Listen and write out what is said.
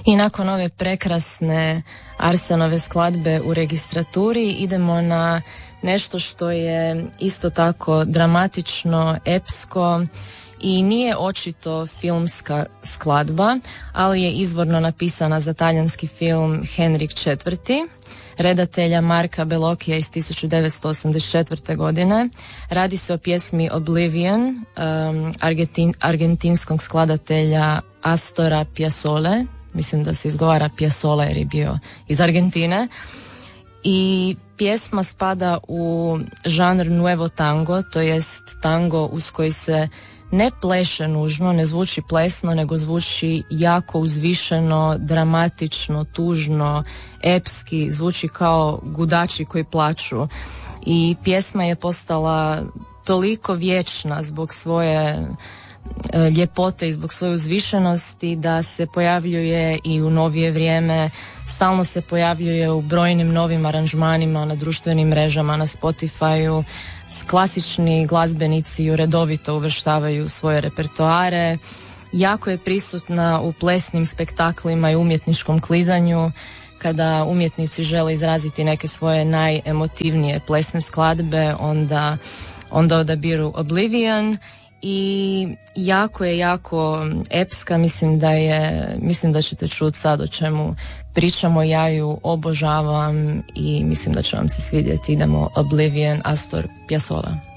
I nakon ove prekrasne Arsenove skladbe u registraturi idemo na nešto što je isto tako dramatično, epsko i nije očito filmska skladba, ali je izvorno napisana za talijanski film Henrik IV. Redatelja Marka Bellocchia iz 1984. godine. Radi se o pjesmi Oblivion, argentinskog skladatelja Astora Piazzole. Mislim da se izgovara Piazzolla jer je bio iz Argentine. I pjesma spada u žanr nuevo tango, to jest tango uz koji se ne pleše nužno, ne zvuči plesno, nego zvuči jako uzvišeno, dramatično, tužno, epski, zvuči kao gudači koji plaču. I pjesma je postala toliko vječna zbog svoje ljepote i zbog svoje uzvišenosti da se pojavljuje i u novije vrijeme, stalno se pojavljuje u brojnim novim aranžmanima na društvenim mrežama, na Spotify-u. Klasični glazbenici ju redovito uvrštavaju u svoje repertoare. Jako je prisutna u plesnim spektaklima i umjetničkom klizanju, kada umjetnici žele izraziti neke svoje najemotivnije plesne skladbe, onda odabiru Oblivion. I jako je epska, mislim da ćete čuti sad o čemu pričamo, ja ju obožavam i mislim da će vam se svidjeti. Idemo Oblivion, Astor Piazzolla.